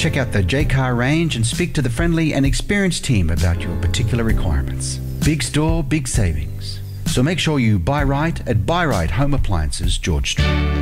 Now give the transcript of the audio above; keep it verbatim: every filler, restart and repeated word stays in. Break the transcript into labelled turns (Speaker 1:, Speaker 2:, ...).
Speaker 1: Check out the J-Car range and speak to the friendly and experienced team about your particular requirements. Big store, big savings. So make sure you buy right at Buy Right Home Appliances, George Street.